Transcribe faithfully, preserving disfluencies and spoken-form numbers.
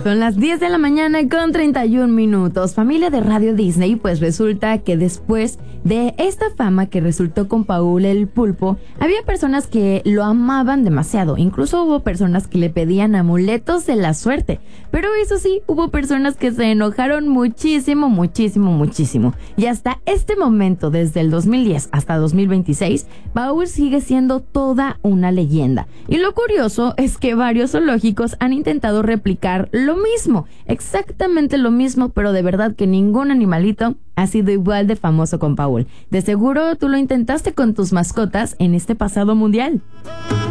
Son las diez de la mañana con treinta y un minutos. Familia de Radio Disney, pues resulta que después de esta fama que resultó con Paul el Pulpo, había personas que lo amaban demasiado. Incluso hubo personas que le pedían amuletos de la suerte. Pero eso sí, hubo personas que se enojaron muchísimo, muchísimo, muchísimo. Y hasta este momento, desde el dos mil diez hasta dos mil veintiséis, Paul sigue siendo toda una leyenda. Y lo curioso es que varios zoológicos han intentado replicar lo mismo, exactamente lo mismo, pero de verdad que ningún animalito ha sido igual de famoso con Paul. De seguro tú lo intentaste con tus mascotas en este pasado mundial.